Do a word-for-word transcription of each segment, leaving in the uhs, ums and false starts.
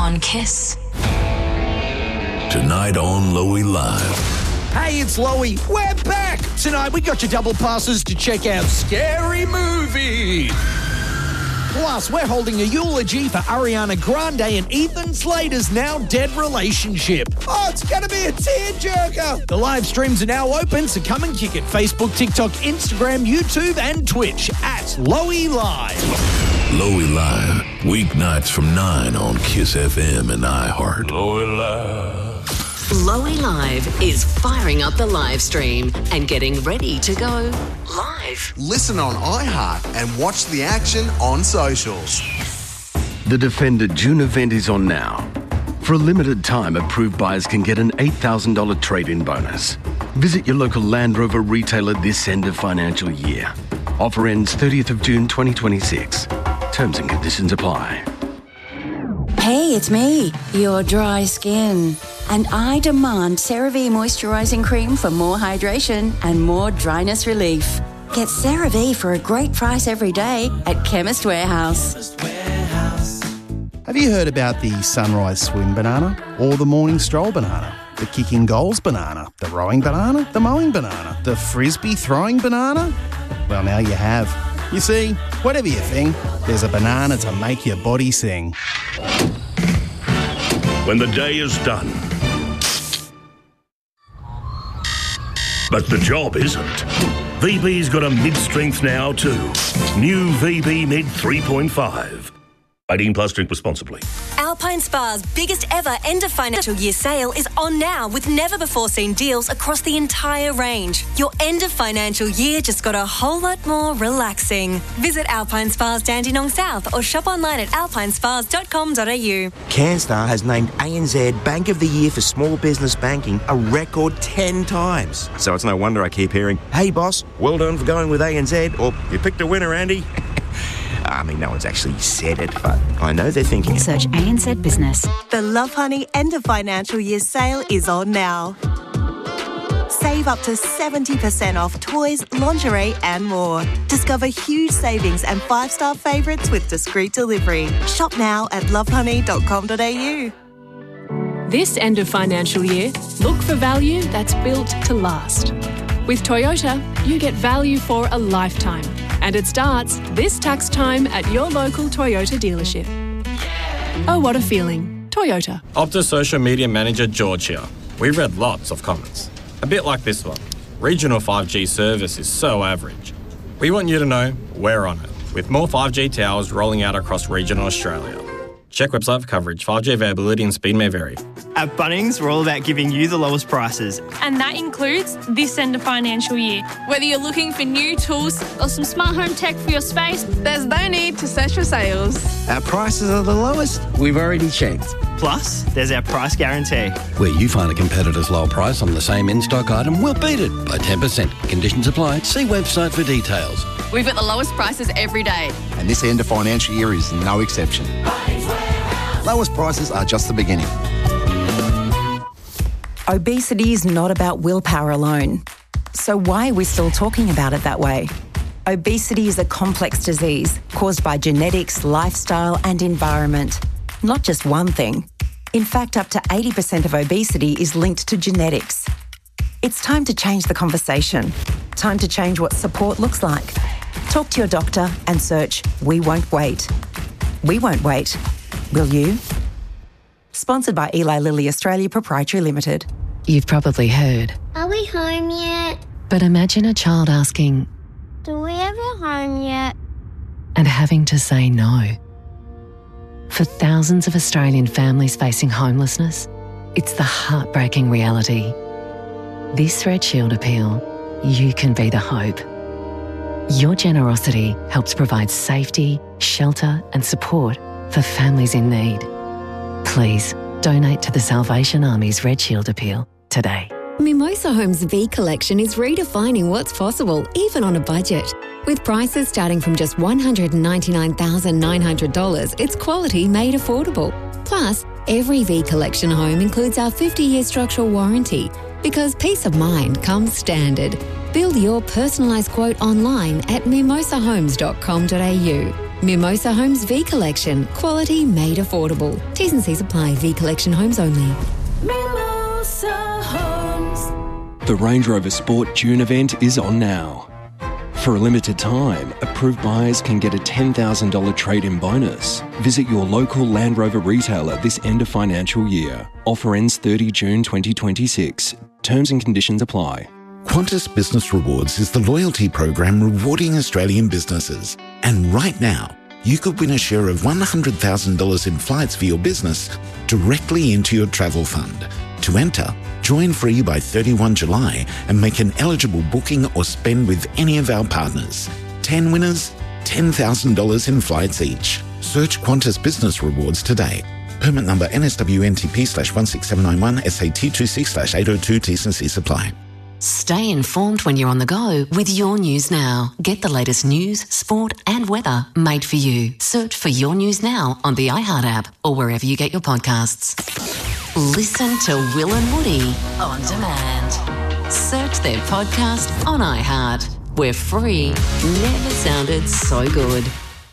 on Kiss. Tonight on Lowy Live. Hey, it's Lowy. We're back! Tonight we got your double passes to check out Scary Movie. Plus, we're holding a eulogy for Ariana Grande and Ethan Slater's now dead relationship. Oh, it's going to be a tearjerker. The live streams are now open, so come and kick it. Facebook, TikTok, Instagram, YouTube, and Twitch at Lowy Live. Lowy Live, weeknights from nine on Kiss F M and iHeart. Lowy Live. Lowy Live is firing up the live stream and getting ready to go live. Listen on iHeart and watch the action on socials. The Defender June event is on now. For a limited time, approved buyers can get an eight thousand dollars trade-in bonus. Visit your local Land Rover retailer this end of financial year. Offer ends thirtieth of June twenty twenty-six. Terms and conditions apply. Hey, it's me, your dry skin. And I demand CeraVe Moisturising Cream for more hydration and more dryness relief. Get CeraVe for a great price every day at Chemist Warehouse. Have you heard about the sunrise swim banana or the morning stroll banana? The kicking goals banana, the rowing banana, the mowing banana, the frisbee throwing banana? Well, now you have. You see, whatever you think, there's a banana to make your body sing. When the day is done, but the job isn't. V B's got a mid-strength now too. New V B Mid three point five. eighteen plus, drink responsibly. Alpine Spa's biggest ever end of financial year sale is on now with never-before-seen deals across the entire range. Your end of financial year just got a whole lot more relaxing. Visit Alpine Spa's Dandenong South or shop online at alpine spas dot com dot a u. CanStar has named A N Z Bank of the Year for Small Business Banking a record ten times. So it's no wonder I keep hearing, hey boss, well done for going with A N Z, or you picked a winner, Andy. I mean, no one's actually said it, but I know they're thinking it. Search A N Z Business. The Love Honey end of financial year sale is on now. Save up to seventy percent off toys, lingerie and more. Discover huge savings and five-star favourites with discreet delivery. Shop now at love honey dot com dot a u. This end of financial year, look for value that's built to last. With Toyota, you get value for a lifetime. And it starts this tax time at your local Toyota dealership. Oh, what a feeling. Toyota. Optus social media manager George here. We read lots of comments. A bit like this one. Regional five G service is so average. We want you to know we're on it, with more five G towers rolling out across regional Australia. Check website for coverage. five G availability and speed may vary. At Bunnings, we're all about giving you the lowest prices. And that includes this end of financial year. Whether you're looking for new tools or some smart home tech for your space, there's no need to search for sales. Our prices are the lowest. We've already checked. Plus, there's our price guarantee. Where you find a competitor's low price on the same in-stock item, we'll beat it by ten percent. Conditions apply. See website for details. We've got the lowest prices every day. And this end of financial year is no exception. Lowest prices are just the beginning. Obesity is not about willpower alone. So why are we still talking about it that way? Obesity is a complex disease caused by genetics, lifestyle and environment. Not just one thing. In fact, up to eighty percent of obesity is linked to genetics. It's time to change the conversation. Time to change what support looks like. Talk to your doctor and search We Won't Wait. We won't wait. Will you? Sponsored by Eli Lilly Australia Proprietary Limited. You've probably heard. Are we home yet? But imagine a child asking, Do we ever home yet? and having to say no. For thousands of Australian families facing homelessness, it's the heartbreaking reality. This Red Shield appeal, you can be the hope. Your generosity helps provide safety, shelter and support for families in need. Please donate to the Salvation Army's Red Shield appeal today. Mimosa Homes V Collection is redefining what's possible, even on a budget. With prices starting from just one hundred ninety-nine thousand nine hundred dollars, it's quality made affordable. Plus, every V Collection home includes our fifty-year structural warranty, because peace of mind comes standard. Build your personalised quote online at mimosa homes dot com dot a u. Mimosa Homes V Collection. Quality made affordable. T's and C's apply. V Collection homes only. Mimosa Homes. The Range Rover Sport June event is on now. For a limited time, approved buyers can get a ten thousand dollars trade-in bonus. Visit your local Land Rover retailer this end of financial year. Offer ends thirtieth of June twenty twenty-six. Terms and conditions apply. Qantas Business Rewards is the loyalty program rewarding Australian businesses. And right now, you could win a share of one hundred thousand dollars in flights for your business directly into your travel fund. To enter, join free by thirty-first of July and make an eligible booking or spend with any of our partners. ten winners, ten thousand dollars in flights each. Search Qantas Business Rewards today. Permit number N S W N T P slash one six seven nine one S A T two six slash eight oh two T's and C's apply. Stay informed when you're on the go with Your News Now. Get the latest news, sport and weather made for you. Search for Your News Now on the iHeart app or wherever you get your podcasts. Listen to Will and Woody on demand. Search their podcast on iHeart. We're free. Never sounded so good.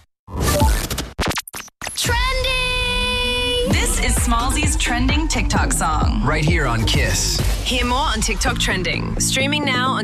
Trending! This is Smallsy's trending TikTok song. Right here on Kiss. Hear more on TikTok Trending. Streaming now on